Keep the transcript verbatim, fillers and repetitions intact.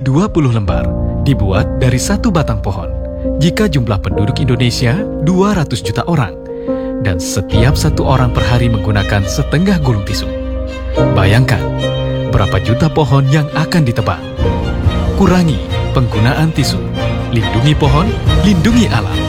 dua puluh lembar dibuat dari satu batang pohon. Jika jumlah penduduk Indonesia dua ratus juta orang, dan setiap satu orang per hari menggunakan setengah gulung tisu. Bayangkan berapa juta pohon yang akan ditebang. Kurangi penggunaan tisu. Lindungi pohon, lindungi alam.